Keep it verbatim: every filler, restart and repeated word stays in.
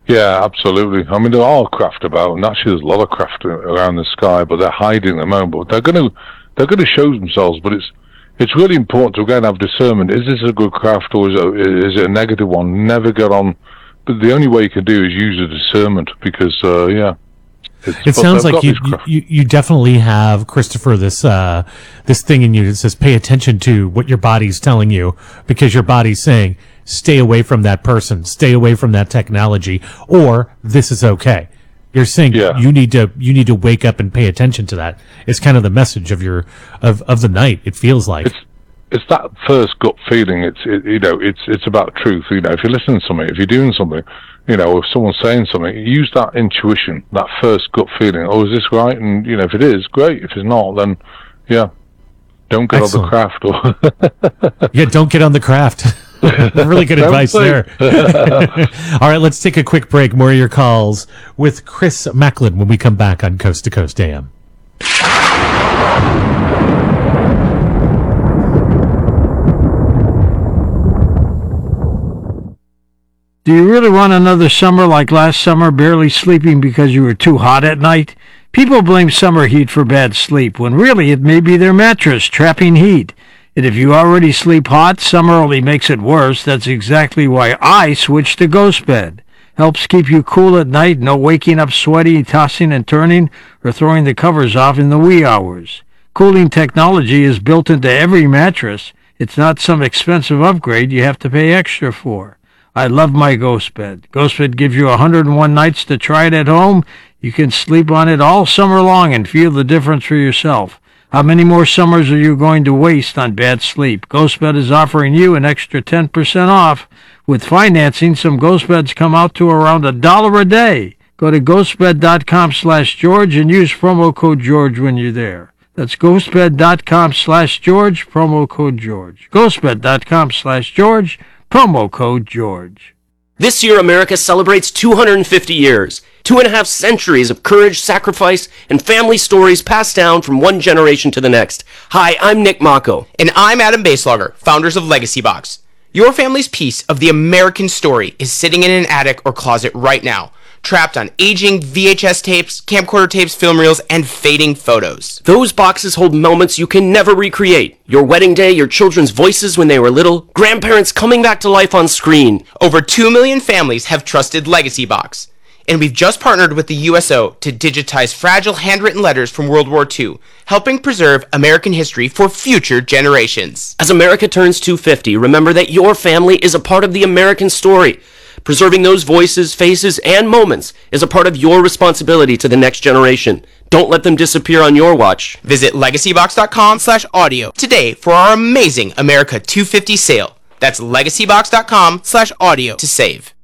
Yeah, absolutely. I mean, there are craft about, and actually there's a lot of craft around the sky, but they're hiding at the moment. But they're going to they're going to show themselves. But it's it's really important to again have discernment. Is this a good craft or is it, is it a negative one? Never get on. But the only way you can do is use the discernment because, uh, yeah. It sounds like you, you you definitely have, Christopher, this uh, this thing in you that says pay attention to what your body's telling you, because your body's saying stay away from that person, stay away from that technology, or this is okay. You're saying yeah. you need to you need to wake up and pay attention to that. It's kind of the message of your of, of the night. It feels like it's it's that first gut feeling. It's it, you know it's it's about truth. You know, if you're listening to something, if you're doing something. You know, if someone's saying something, use that intuition, that first gut feeling. Oh, is this right? And, you know, if it is, great. If it's not, then, yeah, don't get Excellent. on the craft. Or yeah, don't get on the craft. Really good advice there. All right, let's take a quick break. More of your calls with Chris Macklin when we come back on Coast to Coast A M. Do you really want another summer like last summer, barely sleeping because you were too hot at night? People blame summer heat for bad sleep, when really it may be their mattress trapping heat. And if you already sleep hot, summer only makes it worse. That's exactly why I switched to Ghost Bed. Helps keep you cool at night, no waking up sweaty, tossing and turning, or throwing the covers off in the wee hours. Cooling technology is built into every mattress. It's not some expensive upgrade you have to pay extra for. I love my Ghost Bed. Ghost Bed gives you one hundred one nights to try it at home. You can sleep on it all summer long and feel the difference for yourself. How many more summers are you going to waste on bad sleep? Ghost Bed is offering you an extra ten percent off. With financing, some Ghost Beds come out to around a dollar a day. Go to ghostbed.com slash George and use promo code George when you're there. That's ghostbed.com slash George, promo code George. ghostbed.com slash George, promo code George. This year, America celebrates two hundred fifty years, two and a half centuries of courage, sacrifice, and family stories passed down from one generation to the next. Hi, I'm Nick Mako. And I'm Adam Baselogger, founders of Legacy Box. Your family's piece of the American story is sitting in an attic or closet right now, trapped on aging V H S tapes, camcorder tapes, film reels, and fading photos. Those boxes hold moments you can never recreate. Your wedding day, your children's voices when they were little, grandparents coming back to life on screen. Over two million families have trusted Legacy Box. And we've just partnered with the U S O to digitize fragile handwritten letters from World War Two, helping preserve American history for future generations. As America turns two hundred fifty, remember that your family is a part of the American story. Preserving those voices, faces, and moments is a part of your responsibility to the next generation. Don't let them disappear on your watch. Visit legacybox.com slash audio today for our amazing America two hundred fifty sale. That's legacybox.com slash audio to save.